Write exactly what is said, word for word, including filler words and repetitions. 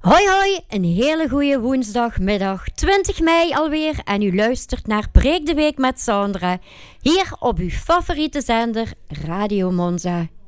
Hoi hoi, een hele goede woensdagmiddag, twintig mei alweer en u luistert naar Breek de Week met Sandra, hier op uw favoriete zender Radio Monza.